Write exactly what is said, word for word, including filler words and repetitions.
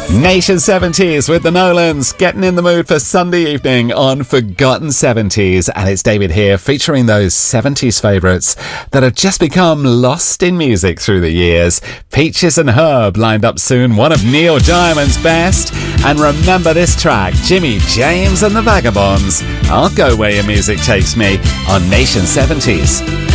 Nation seventies with the Nolans, getting in the mood for Sunday evening on Forgotten seventies. And it's David here, featuring those seventies favourites that have just become lost in music through the years. Peaches and Herb lined up soon, one of Neil Diamond's best. And remember this track, Jimmy James and the Vagabonds. I'll go where your music takes me on Nation seventies.